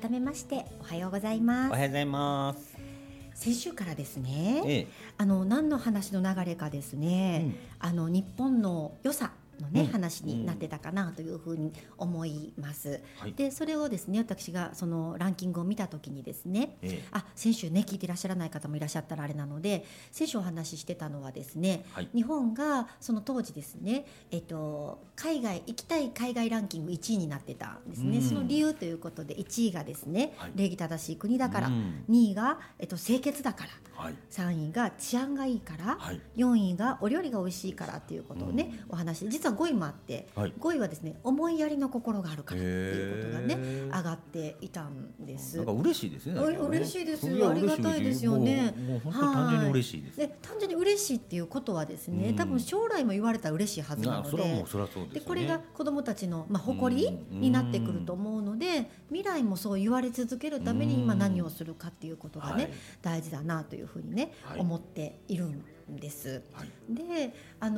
改めましておはようございます。 おはようございます。 先週からですね、何の話の流れかですね、日本の良さのね、話になってたかなというふうに思います、でそれをですね、私がそのランキングを見た時にですね、先週ね聞いていらっしゃらない方もいらっしゃったらあれなので、先週お話ししてたのはですね、日本がその当時ですね、海外行きたい海外ランキング1位になってたんですね、その理由ということで1位がですね、礼儀正しい国だから、2位が、清潔だから、3位が治安がいいから、4位がお料理が美味しいからっていうことをね、お話、実は5位もあって、5位はですね、思いやりの心があるからっていうことがね上がっていたんです。 なんか嬉しいですね。 嬉しいですよ、ありがたいですよね。 もう本当に単純に嬉しいです。 で単純に嬉しいっていうことはですね、多分将来も言われたら嬉しいはずなので、 それはもうそりゃそうですよね。 でこれが子どもたちの、誇りになってくると思うので、未来もそう言われ続けるために今何をするかっていうことがね、大事だなというふうにね、思っているんです。で、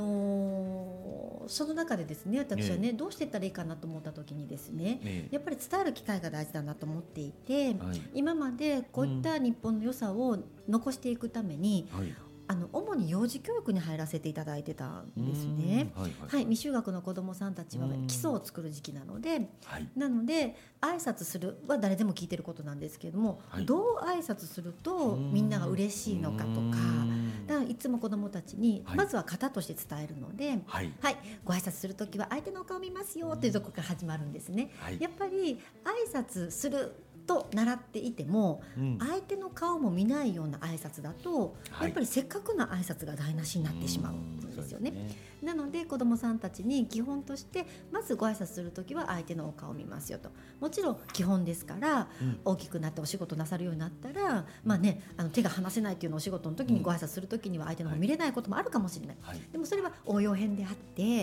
その中でですね、私はね、どうしていったらいいかなと思った時にですね、やっぱり伝える機会が大事だなと思っていて、今までこういった日本の良さを残していくために、主に幼児教育に入らせていただいてたんですね。未就学の子どもさんたちは基礎を作る時期なので、なので挨拶するは誰でも聞いてることなんですけれども、どう挨拶するとみんなが嬉しいのかとか、だからいつも子どもたちにまずは型として伝えるので、ご挨拶するときは相手のお顔見ますよというところから始まるんですね。やっぱり挨拶すると習っていても、相手の顔も見ないような挨拶だと、やっぱりせっかくの挨拶が台無しになってしまうんですよね。なので子どもさんたちに基本として、まずご挨拶するときは相手のお顔を見ますよと。もちろん基本ですから、大きくなってお仕事なさるようになったら、手が離せないというのをお仕事の時にご挨拶するときには相手の方見れないこともあるかもしれない、でもそれは応用編であって、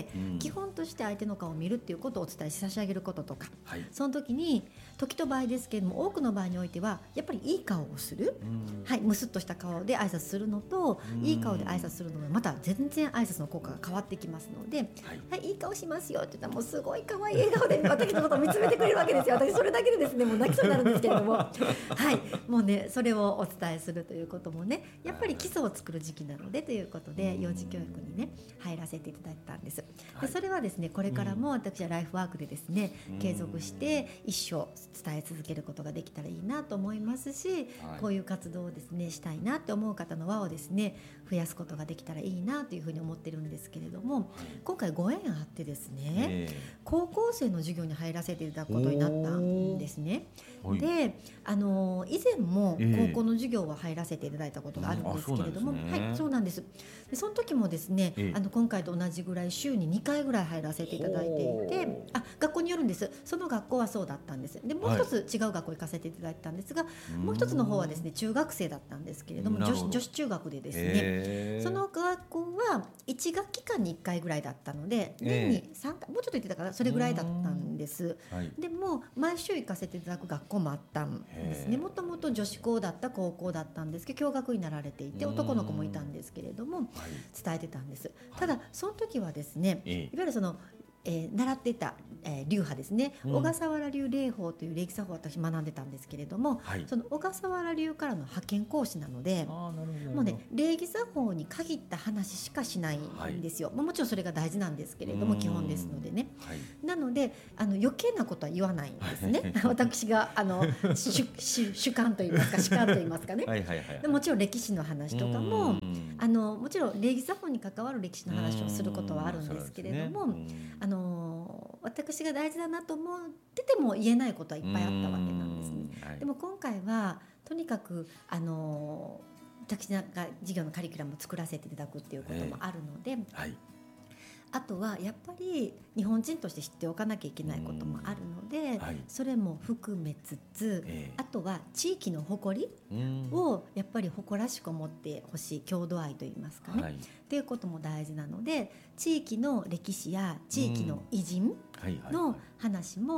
基本として相手の顔を見るっていうことをお伝えし差し上げることとか、その時に時と場合ですけれども、多くの場合においてはやっぱりいい顔をする、ムスッとした顔で挨拶するのと、いい顔で挨拶するのがまた全然挨拶の効果が変わってきますので、いい顔しますよって言ったら、もうすごい可愛い笑顔で私のことを見つめてくれるわけですよ。私それだけでですね、もう泣きそうになるんですけれどももうね、それをお伝えするということもね、やっぱり基礎を作る時期なのでということで、幼児教育にね入らせていただいたんです。でそれはですね、これからも私はライフワークでですね、継続して一生伝え続けることができたらいいなと思いますし、こういう活動をですねしたいなって思う方の輪をですね増やすことができたらいいなというふうに思ってるんですけれども、今回ご縁あってですね、高校生の授業に入らせていただくことになったんですね。で以前も高校の授業は入らせていただいたことがあるんですけれども、そうなんです。でその時もですね、今回と同じぐらい週に2回ぐらい入らせていただいていて、学校によるんです。その学校はそうだったんです。でもう一つ違う学校行かせていただいたんですが、もう一つの方はですね中学生だったんですけれども、女子中学でですね、その学校は1学期間に1回ぐらいだったので、年に3回、もうちょっと言ってたからそれぐらいだったんです。でも毎週行かせていただく学校もあったんですね。もともと女子校だった高校だったんですけど、共学になられていて男の子もいたんですけれども、伝えてたんです。ただその時はですね、いわゆるその習っていた、流派ですね、小笠原流礼法という礼儀作法を私学んでたんですけれども、その小笠原流からの派遣講師なので、もうね礼儀作法に限った話しかしないんですよ。もちろんそれが大事なんですけれども、基本ですのでね、なので余計なことは言わないんですね私が主観といいますか主観といいますかねでもちろん歴史の話とかももちろん礼儀作法に関わる歴史の話をすることはあるんですけれども、私が大事だなと思ってても言えないことはいっぱいあったわけなんですね。でも今回はとにかく私が授業のカリキュラムを作らせていただくっていうこともあるので、あとはやっぱり日本人として知っておかなきゃいけないこともあるので、それも含めつつ、あとは地域の誇りをやっぱり誇らしく思ってほしい、郷土愛といいますかね、っていうことも大事なので、地域の歴史や地域の偉人の話も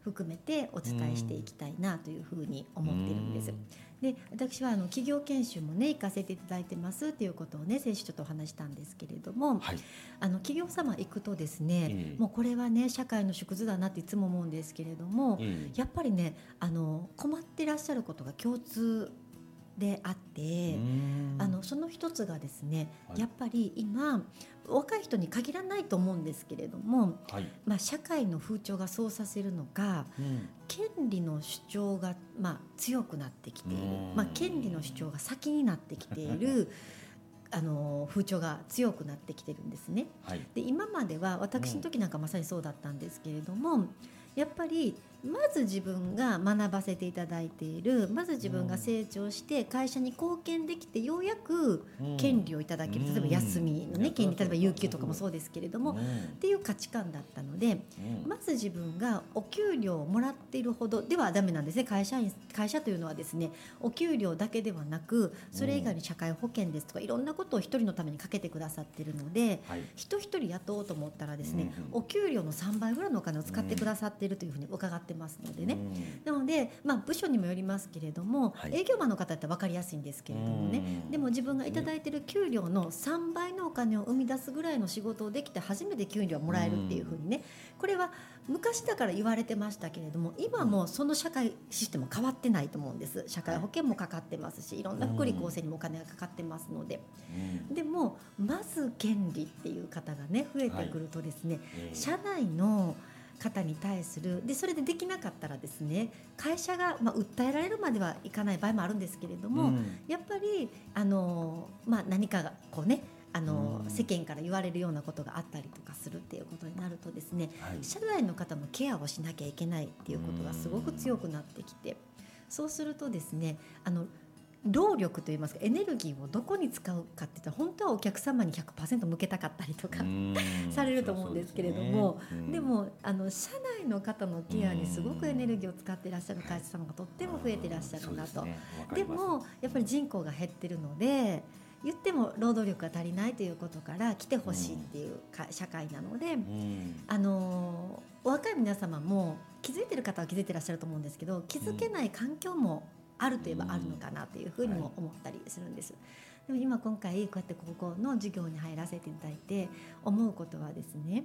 含めてお伝えしていきたいなというふうに思っているんです。で私は企業研修もね行かせていただいてますっていうことをね先週ちょっとお話したんですけれども、 はい、 企業様行くとですね、もうこれはね社会の縮図だなっていつも思うんですけれども、やっぱりね困ってらっしゃることが共通であって、その一つがですね、やっぱり今若い人に限らないと思うんですけれども、社会の風潮がそうさせるのか、権利の主張が、強くなってきている、権利の主張が先になってきている風潮が強くなってきてるんですね。で今までは私の時なんかまさにそうだったんですけれども、やっぱりまず自分が学ばせていただいている、まず自分が成長して会社に貢献できてようやく権利をいただける、例えば休みの、権利、例えば有給とかもそうですけれども、っていう価値観だったので、まず自分がお給料をもらっているほどではダメなんですね。会社というのはですね、お給料だけではなくそれ以外に社会保険ですとかいろんなことを一人のためにかけてくださっているので、人一人雇おうと思ったらですね、お給料の3倍ぐらいのお金を使ってくださっているというふうに伺ってますのでね、なので、部署にもよりますけれども、営業マンの方だったら分かりやすいんですけれどもね、でも自分がいただいている給料の3倍のお金を生み出すぐらいの仕事をできて初めて給料をもらえるっていうふうにね、これは昔だから言われてましたけれども、今もその社会システム変わってないと思うんです。社会保険もかかってますし、いろんな福利厚生にもお金がかかってますので、でもまず権利っていう方がね増えてくるとですね、社内の方に対するで、それでできなかったらですね、会社が、訴えられるまではいかない場合もあるんですけれども、やっぱり何かがこうね世間から言われるようなことがあったりとかするっていうことになるとですね、社内の方のケアをしなきゃいけないっていうことがすごく強くなってきて、そうするとですね、労力といいますかエネルギーをどこに使うかっていったら、本当はお客様に 100% 向けたかったりとかされると思うんですけれども、でも社内の方のケアにすごくエネルギーを使っていらっしゃる会社様がとっても増えていらっしゃるなと。でもやっぱり人口が減ってるので、言っても労働力が足りないということから来てほしいっていう社会なので、お若い皆様も気づいてる方は気づいてらっしゃると思うんですけど、気づけない環境もあるといえばあるのかなというふうにも思ったりするんです。でも今回こうやって高校の授業に入らせていただいて思うことはですね、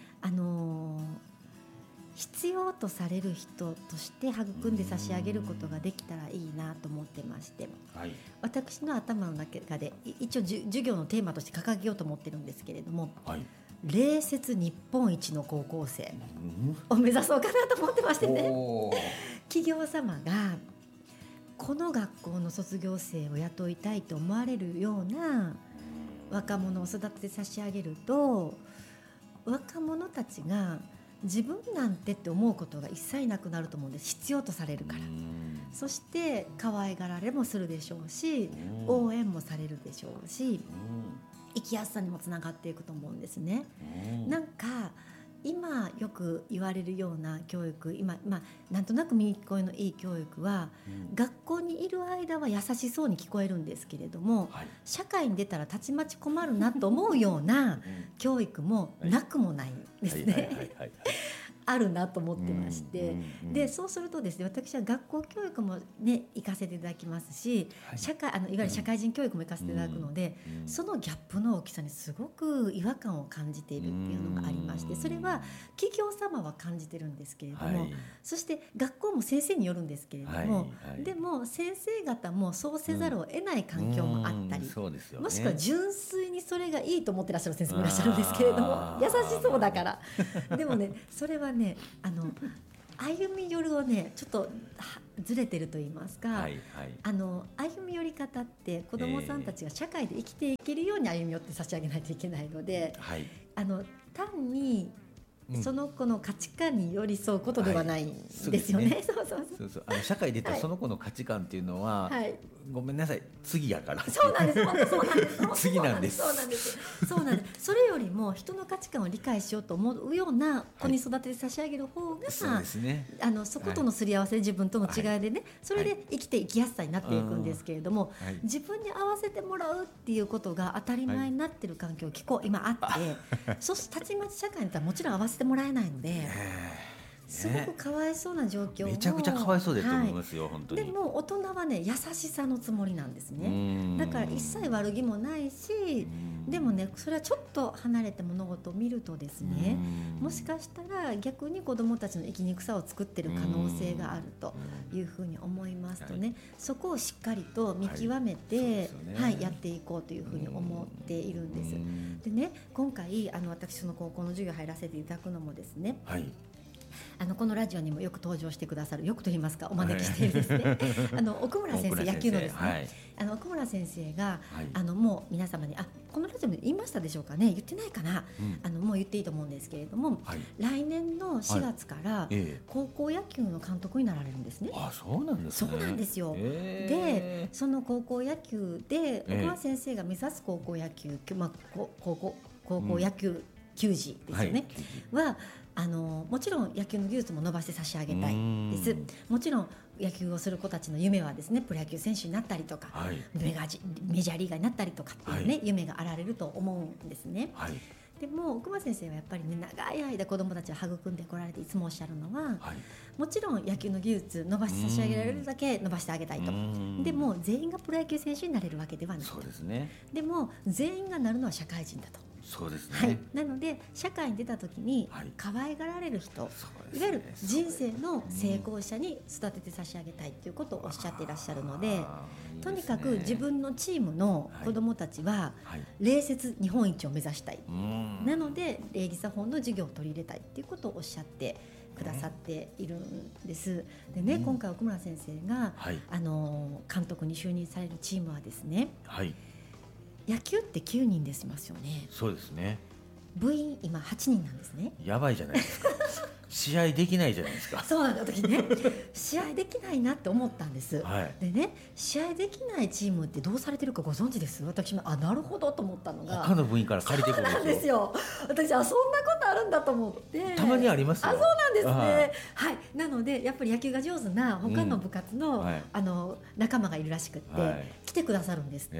必要とされる人として育んで差し上げることができたらいいなと思ってまして、私の頭の中で一応授業のテーマとして掲げようと思ってるんですけれども、礼節日本一の高校生を目指そうかなと思ってましてね、企業様がこの学校の卒業生を雇いたいと思われるような若者を育てて差し上げると、若者たちが自分なんてって思うことが一切なくなると思うんです。必要とされるから。そして可愛がられもするでしょうし、応援もされるでしょうし、生きやすさにもつながっていくと思うんですね。なんか今よく言われるような教育、なんとなく耳聞こえのいい教育は、学校にいる間は優しそうに聞こえるんですけれども、社会に出たらたちまち困るなと思うような教育もなくもないんですね。あるなと思ってまして、でそうするとですね、私は学校教育もね行かせていただきますし、いわゆる社会人教育も行かせていただくので、そのギャップの大きさにすごく違和感を感じているっていうのがありまして、それは企業様は感じてるんですけれども、そして学校も先生によるんですけれども、でも先生方もそうせざるを得ない環境もあったり、もしくは純粋にそれがいいと思ってらっしゃる先生もいらっしゃるんですけれども、優しそうだからでもね、それはね歩み寄るをねちょっとずれてると言いますか、歩み寄り方って子どもさんたちが社会で生きていけるように歩み寄って差し上げないといけないので、単にその子の価値観に寄り添うことではないんですよね。 社会で言ったらその子の価値観っていうのは、ごめんなさい、次やから。 そうなんです。 次なんです。 そうなんです。それよりも人の価値観を理解しようと思うような子に育てて差し上げる方が、そことのすり合わせで自分との違いでね、それで生きやすさになっていくんですけれども、自分に合わせてもらうっていうことが当たり前になっている環境今あって、そしてたちまち社会にいたらもちろん合わせてもらえないので、 すごくかわいそうな状況もめちゃくちゃかわいそうだと思いますよ、本当に。 でも大人はね優しさのつもりなんですね。だから一切悪気もないし、でもねそれはちょっと離れて物事を見るとですね、もしかしたら逆に子どもたちの生きにくさを作っている可能性があるというふうに思いますとね、そこをしっかりと見極めて、やっていこうというふうに思っているんです。でね、今回私その高校の授業入らせていただくのもですね、このラジオにもよく登場してくださる、よくと言いますかお招きしているですね奥村先生、野球のですね、奥村先生が、もう皆様にこのラジオで言いましたでしょうかね、言ってないかな、もう言っていいと思うんですけれども、来年の4月から高校野球の監督になられるんですね。 そうなんですね。 そうなんですよ。でその高校野球で奥村先生が目指す高校野球、高校野球球児ですよね、はもちろん野球の技術も伸ばして差し上げたいです。もちろん野球をする子たちの夢はですね、プロ野球選手になったりとか、メジャーリーガーになったりとかっていうね、夢があられると思うんですね。でも奥間先生はやっぱりね、長い間子どもたちを育んでこられていつもおっしゃるのは、もちろん野球の技術伸ばして差し上げられるだけ伸ばしてあげたいと。でも全員がプロ野球選手になれるわけではないと。でも全員がなるのは社会人だと。 そうですね。 なので社会に出た時に可愛がられる人、いわゆる人生の成功者に育てて差し上げたいということをおっしゃっていらっしゃるので、とにかく自分のチームの子どもたちは礼節日本一を目指したい、なので礼儀作法の授業を取り入れたいということをおっしゃってくださっているんです。でね、今回奥村先生が、監督に就任されるチームはですね、野球って9人でしますよね。 そうですね。 部員今8人なんですね。 やばいじゃないですか試合できないじゃないですか。 そうなんだ、時ね試合できないなって思ったんです、でね、試合できないチームってどうされてるかご存知です？私もなるほどと思ったのが、 他の部員から借りてくるんですよ。 そうなんですよ。私そんなことあるんだと思って。 たまにありますよ。 そうなんですね。なのでやっぱり野球が上手な他の部活の、仲間がいるらしくって、来てくださるんですって、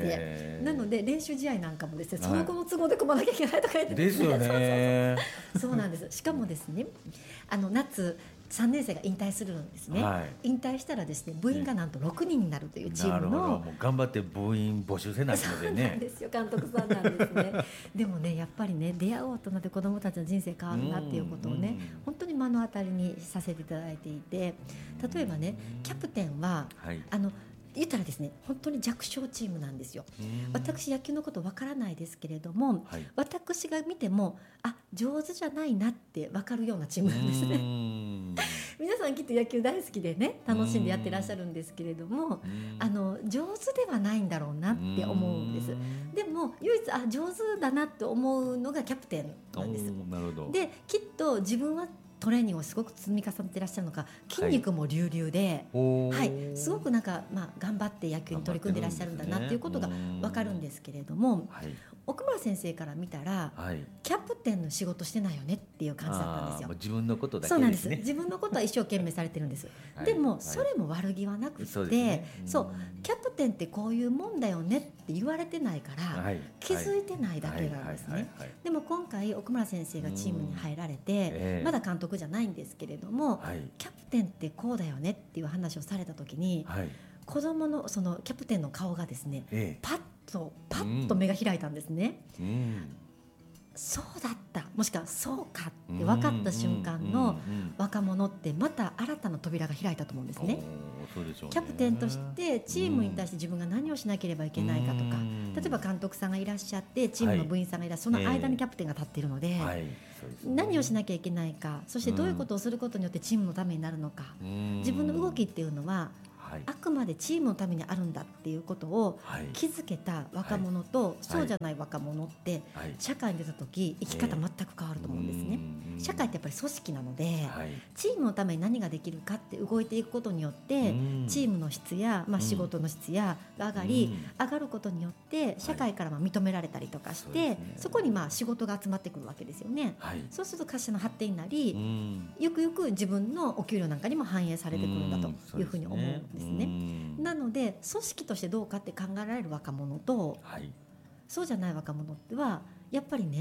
なので練習試合なんかもですね、その子の都合で組まなきゃいけないとか言ってですよね。 そうなんです。しかもですね、夏3年生が引退するんですね、引退したらですね、部員がなんと6人になるというチームの、 もう頑張って部員募集せないのでね。 そうなんですよ、監督さんなんですねでもね、やっぱりね、出会おうとなって子どもたちの人生変わるなっていうことをね、本当に目の当たりにさせていただいていて、例えばね、キャプテンは、言ったらですね、本当に弱小チームなんですよ。私野球のことわからないですけれども、私が見ても上手じゃないなって分かるようなチームなんですね皆さんきっと野球大好きでね、楽しんでやってらっしゃるんですけれども、上手ではないんだろうなって思うんです。でも唯一上手だなって思うのがキャプテンなんです。 なるほど。 できっと自分はトレーニングをすごく積み重ねていらっしゃるのか、筋肉も隆々で、すごくなんか、頑張って野球に取り組んでいらっしゃるんだなっていうことが分かるんですけれども、奥村先生から見たら、キャプテンの仕事してないよねっていう感じだったんですよ。 自分のことだけですね。 そうなんです。自分のことは一生懸命されてるんです。でもそれも悪気はなくって、そうキャプテンってこういうもんだよねって言われてないから、気づいてないだけなんですね。でも今回奥村先生がチームに入られて、まだ監督じゃないんですけれども、キャプテンってこうだよねっていう話をされた時に、子供のそのキャプテンの顔がですね、パッと目が開いたんですね。そうだった、もしくはそうかって分かった瞬間の若者ってまた新たな扉が開いたと思うんですね。キャプテンとしてチームに対して自分が何をしなければいけないかとか、例えば監督さんがいらっしゃってチームの部員さんがいらっしゃって、その間にキャプテンが立っているので、何をしなきゃいけないか、そしてどういうことをすることによってチームのためになるのか、自分の動きっていうのはあくまでチームのためにあるんだっていうことを気づけた若者と、そうじゃない若者って社会に出た時生き方全く変わると思うんですね。社会ってやっぱり組織なので、チームのために何ができるかって動いていくことによってチームの質や、仕事の質やが上がることによって社会から認められたりとかして、そこに仕事が集まってくるわけですよね。そうすると会社の発展になり、ゆくゆく自分のお給料なんかにも反映されてくるんだというふうに思うんですね。なので組織としてどうかって考えられる若者と、そうじゃない若者ってはやっぱりね、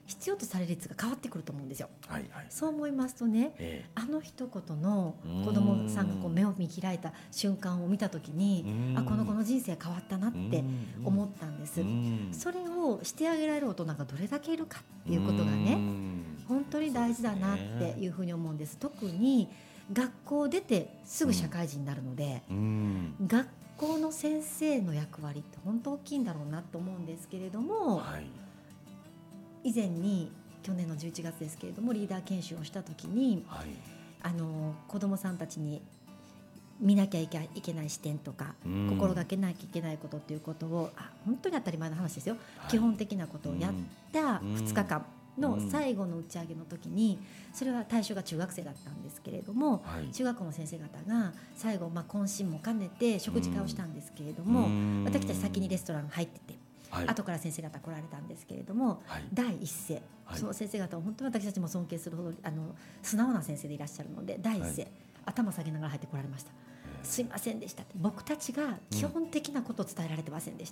必要とされる率が変わってくると思うんですよ、 はいはい、 そう思いますとね、あの一言の子どもさんがこう目を見開いた瞬間を見た時に、この子の人生変わったなって思ったんです。それをしてあげられる大人がどれだけいるかっていうことがね、本当に大事だなっていうふうに思うんです。特に学校出てすぐ社会人になるので、学校の先生の役割って本当大きいんだろうなと思うんですけれども、はい、以前に去年の11月ですけれどもリーダー研修をした時に、はい、子どもさんたちに見なきゃいけない視点とか、心がけなきゃいけないことっていうことを本当に当たり前の話ですよ、はい、基本的なことをやった2日間の最後の打ち上げの時に、それは対象が中学生だったんですけれども、はい、中学校の先生方が最後、懇親も兼ねて食事会をしたんですけれども、私たち先にレストラン入ってて、はい、後から先生方来られたんですけれども、はい、第一声、はい、その先生方は本当に私たちも尊敬するほど素直な先生でいらっしゃるので、第一声、はい、頭下げながら入ってこられました。すいませんでしたって、僕たちが基本的なことを伝えられてませんでした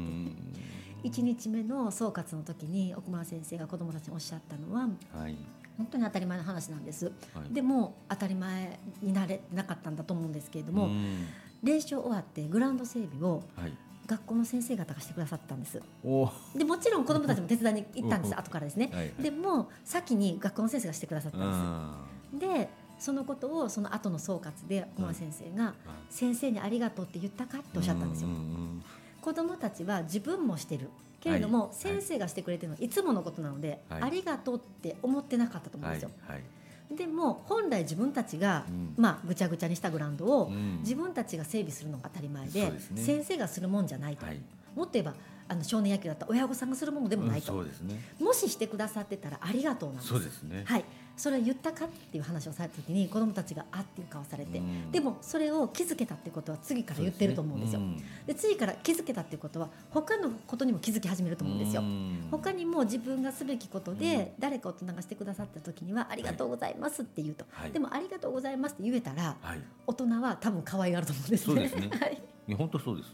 、1日目の総括の時に奥村先生が子どもたちにおっしゃったのは、はい、本当に当たり前の話なんです、はい、でも当たり前になれなかったんだと思うんですけれども、練習終わってグラウンド整備を、はい、学校の先生方がしてくださったんです。でもちろん子どもたちも手伝いに行ったんです後からですね、はいはい、でも先に学校の先生がしてくださったんです。でそのことをその後の総括で小村先生が、先生にありがとうって言ったかっておっしゃったんですよ。子どもたちは自分もしてるけれども、先生がしてくれてるのはいつものことなので、ありがとうって思ってなかったと思うんですよ。でも本来自分たちが、ぐちゃぐちゃにしたグラウンドを、自分たちが整備するのが当たり前で、先生がするもんじゃないと、もっと言えば少年野球だったら親御さんがするものでもないと、もししてくださってたらありがとうなんです。そうですね、はい、それを言ったかっていう話をされた時に子どもたちがあっていう顔されて、でもそれを気づけたっていうことは次から言ってると思うんですよ。で次から気づけたっていうことは他のことにも気づき始めると思うんですよ。他にも自分がすべきことで誰か大人がしてくださった時にはありがとうございますって言うと、でもありがとうございますって言えたら、大人は多分可愛がると思うんですね。そうですねはい、いや本当そうです。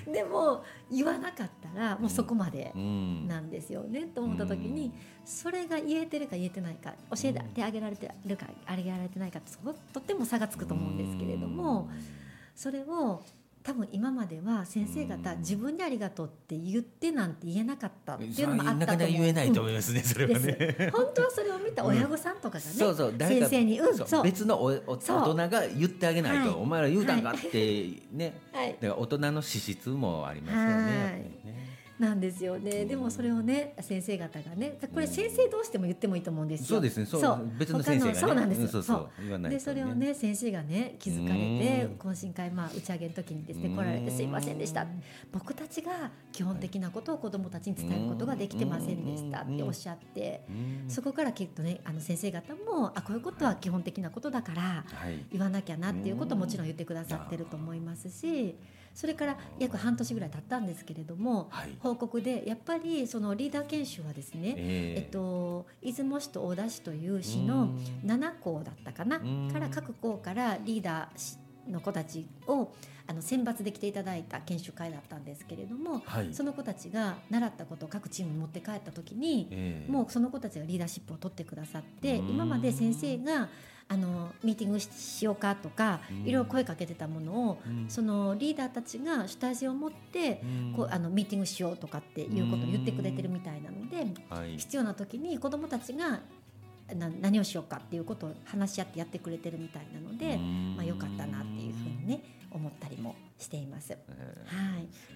でも言わなかったらもうそこまでなんですよね、と思った時に、それが言えてるか言えてないか、教えてあげられてるかあげられてないかってとっても差がつくと思うんですけれども、それを多分今までは先生方自分にありがとうって言ってなんて言えなかったっていうのもあったと思う。なかなか言えないと思いますね、それはね。本当はそれを見た親御さんとかがね、そうそう先生にそう別の大人が言ってあげないと、お前ら言うたんかってね、だから大人の資質もありますよね、やっぱりね。なんですよね。でもそれをね先生方がね、これ先生どうしても言ってもいいと思うんですよ。そうですね、そう別の先生がね、そうなんです。そう言わないとね。でそれをね先生がね気づかれて懇親会打ち上げの時にですね来られて、すいませんでした、僕たちが基本的なことを子どもたちに伝えることができてませんでしたっておっしゃって、そこからきっとね先生方もこういうことは基本的なことだから言わなきゃなっていうことをもちろん言ってくださってると思いますし、それから約半年ぐらい経ったんですけれども、報告でやっぱりそのリーダー研修はですね、出雲市と大田市という市の7校だったかなから各校からリーダーの子たちを選抜で来ていただいた研修会だったんですけれども、その子たちが習ったことを各チームに持って帰った時に、もうその子たちがリーダーシップを取ってくださって、今まで先生がミーティングしようかとかいろいろ声かけてたものを、そのリーダーたちが主体性を持ってこうミーティングしようとかっていうことを言ってくれてるみたいなので、必要な時に子どもたちが何をしようかっていうことを話し合ってやってくれてるみたいなので、良かったなっていうふうにね思ったりもしています。はい、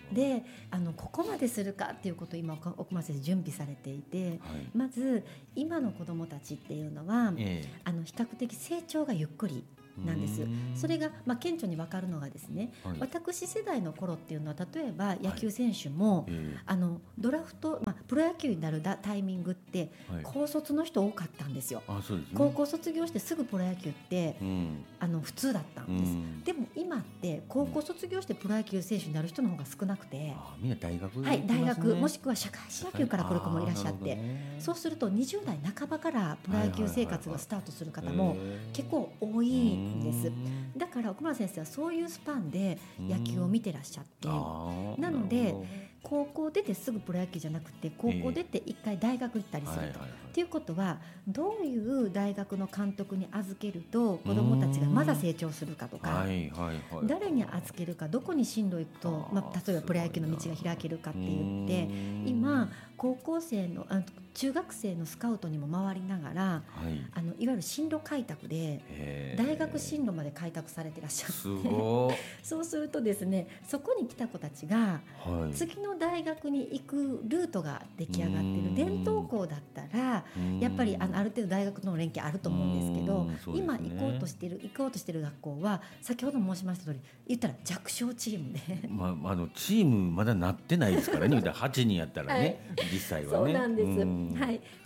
でここまでするかっていうことを今奥間先生準備されていて、まず今の子どもたちっていうのは、比較的成長がゆっくりなんです。それが顕著に分かるのがですね、私世代の頃っていうのは例えば野球選手も、ドラフト、プロ野球になるタイミングって、高卒の人多かったんですよ。そうですね、高校卒業してすぐプロ野球って、普通だったんです。でも今って高校卒業してプロ野球選手になる人の方が少なくて、みんな大学、大学もしくは社会人野球から来る子もいらっしゃって、そうすると20代半ばからプロ野球生活がスタートする方も結構多いです。だから奥村先生はそういうスパンで野球を見てらっしゃって、なので高校出てすぐプロ野球じゃなくて高校出て一回大学行ったりすると、っていうことはどういう大学の監督に預けると子どもたちがまだ成長するかとか、誰に預けるかどこに進路行くと、例えばプロ野球の道が開けるかって言って今高校生の中学生のスカウトにも回りながら、いわゆる進路開拓で大学進路まで開拓されてらっしゃってそうするとですね、そこに来た子たちが次の大学に行くルートが出来上がっている。伝統校だったらやっぱりある程度大学との連携あると思うんですけど、今行こうとしている学校は先ほど申しました通り言ったら弱小チームでチームまだなってないですからね8人やったらね、実際はね。 そうなんです、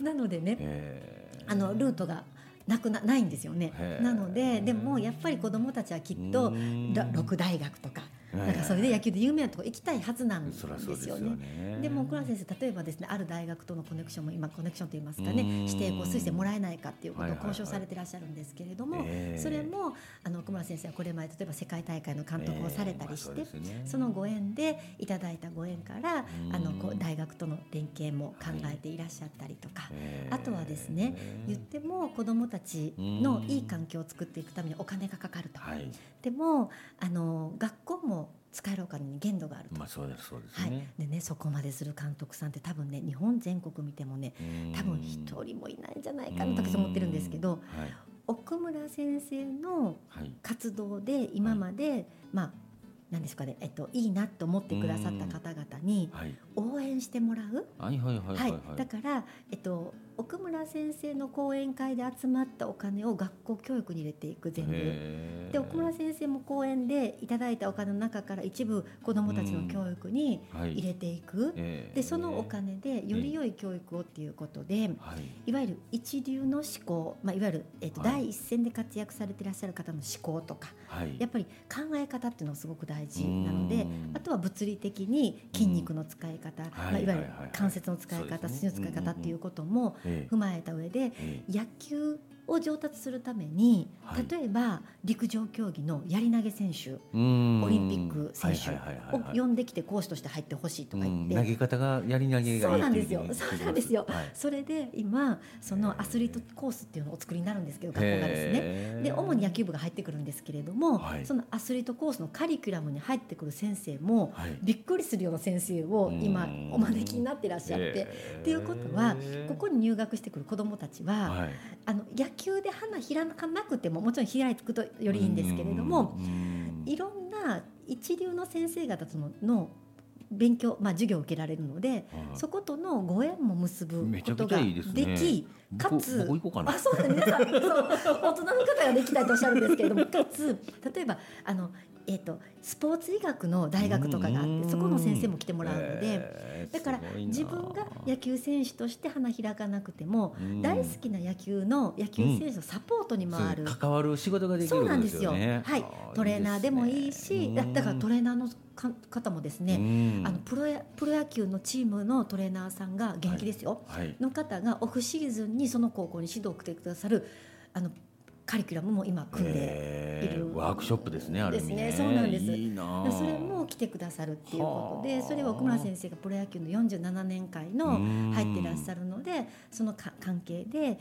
なのでね、ルートがないんですよね。なのででもやっぱり子どもたちはきっと六大学とかなんかそれで野球で有名なところ行きたいはずなんですよね。でも倉先生、例えばですね、ある大学とのコネクションも今コネクションといいますかね、指定校推薦もらえないかっていうことを交渉されていらっしゃるんですけれども、それも奥村先生はこれまで例えば世界大会の監督をされたりして、そのご縁でいただいたご縁から大学との連携も考えていらっしゃったりとか、あとはですね、言っても子どもたちのいい環境を作っていくためにお金がかかると、でも学校も使えるお金に限度があると、 そうですね。 でね、そこまでする監督さんって多分ね、日本全国見てもね、多分一人もいないんじゃないかなと思ってるんですけど、奥村先生の活動で今まで、何ですかね、いいなと思ってくださった方々に応援してもらう。だから、奥村先生の講演会で集まったお金を学校教育に入れていく。全部で奥村先生も講演でいただいたお金の中から一部子どもたちの教育に入れていく、でそのお金でより良い教育をっていうことで、いわゆる一流の思考、いわゆる、第一線で活躍されていらっしゃる方の思考とか、やっぱり考え方っていうのはすごく大事なので、あとは物理的に筋肉の使い方、いわゆる関節の使い方、筋の使い方っていうことも踏まえた上で、野球を上達するために、例えば陸上競技のやり投げ選手、オリンピック選手を呼んできて講師として入ってほしいとか言って、 投げ方がやり投げがいいっていう、 そうなんですよ、それで今そのアスリートコースっていうのをお作りになるんですけど、学校がですね、で主に野球部が入ってくるんですけれども、そのアスリートコースのカリキュラムに入ってくる先生も、びっくりするような先生を今お招きになっていらっしゃって、っていうことはここに入学してくる子どもたちは、野球で花開かなくてももちろん開くとよりいいんですけれども、いろんな一流の先生方との勉強、授業を受けられるので、そことのご縁も結ぶことができ、かつ僕行こうかな。 そう皆さん大人の方ができたいとおっしゃるんですけれども、かつ例えばスポーツ医学の大学とかがあって、そこの先生も来てもらうので、だから自分が野球選手として花開かなくても、大好きな野球選手のサポートに回る、 関わる仕事ができるんですよね。 トレーナーでもいいし、だからトレーナーの方もですね、プロ野球のチームのトレーナーさんが現役ですよ、の方がオフシーズンにその高校に指導を送ってくださるカリキュラムも今組んでいる、 ワークショップですね、ある意味ね。 そうなんです。 いいな。 それも来てくださるっていうことで、それは奥村先生がプロ野球の47年会の入っていらっしゃるので、その関係で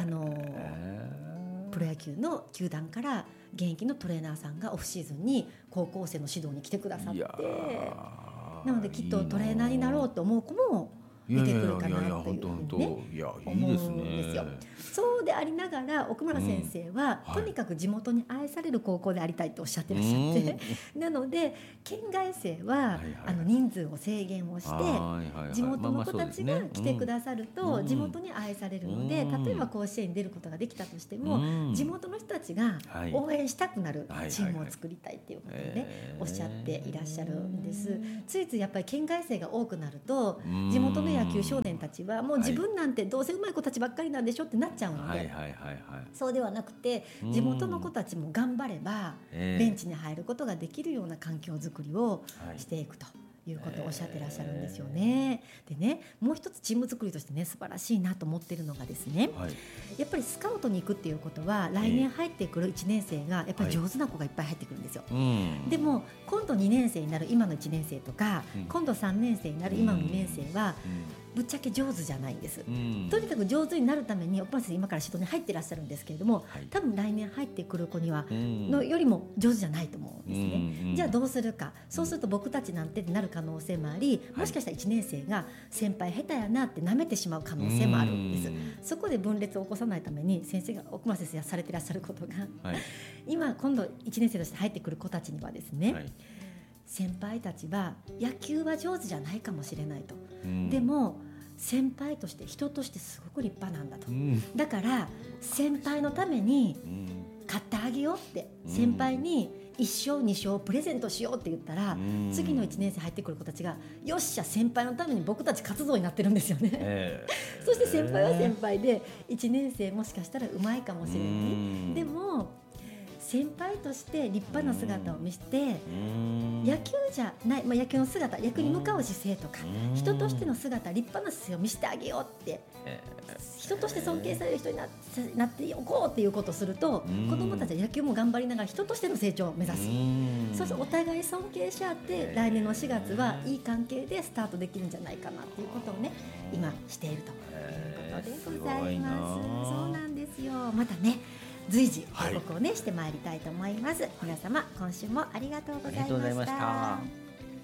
プロ野球の球団から現役のトレーナーさんがオフシーズンに高校生の指導に来てくださって、なのできっとトレーナーになろうと思う子も出てくるかなというふうにね思うんですよ。そうでありながら奥村先生は、とにかく地元に愛される高校でありたいとおっしゃってらっしゃって、なので県外生は人数を制限をして、地元の子たちが来てくださると地元に愛されるので、例えば甲子園に出ることができたとしても、地元の人たちが応援したくなるチームを作りたいっていうことでね、おっしゃっていらっしゃるんです。ついついやっぱり県外生が多くなると、地元の野球少年たちはもう自分なんてどうせうまい子たちばっかりなんでしょってなっちゃうので、そうではなくて、地元の子たちも頑張ればベンチに入ることができるような環境づくりをしていくということをおっしゃってらっしゃるんですよね。でね、もう一つチーム作りとしてね素晴らしいなと思っているのがですね、やっぱりスカウトに行くっていうことは来年入ってくる1年生がやっぱり上手な子がいっぱい入ってくるんですよ。でも今度2年生になる今の1年生とか、今度3年生になる今の2年生はぶっちゃけ上手じゃないんです。とにかく上手になるために奥村先生今から指導に入ってらっしゃるんですけれども、多分来年入ってくる子にはのよりも上手じゃないと思うんですね。じゃあどうするか。そうすると僕たちなんてなる可能性もあり、もしかしたら1年生が先輩下手やなって舐めてしまう可能性もあるんです。そこで分裂を起こさないために先生が奥村先生がされてらっしゃることが、今度1年生として入ってくる子たちにはですね、先輩たちは野球は上手じゃないかもしれないと、でも先輩として人としてすごく立派なんだと、だから先輩のために買ってあげようって、先輩に1勝2勝プレゼントしようって言ったら、次の1年生入ってくる子たちがよっしゃ先輩のために僕たち活動になってるんですよね、そして先輩は先輩で1年生もしかしたらうまいかもしれない、でも先輩として立派な姿を見せて、野球じゃない、野球の姿、野球に向かう姿勢とか、人としての姿、立派な姿勢を見せてあげようって、人として尊敬される人になっておこうっていうことをすると、子どもたちは野球も頑張りながら人としての成長を目指す。そうするとお互い尊敬し合って来年の4月はいい関係でスタートできるんじゃないかなっていうことをね、今しているということでございます。そうなんですよ。またね随時報告をね、してまいりたいと思います。皆様今週もありがとうございました。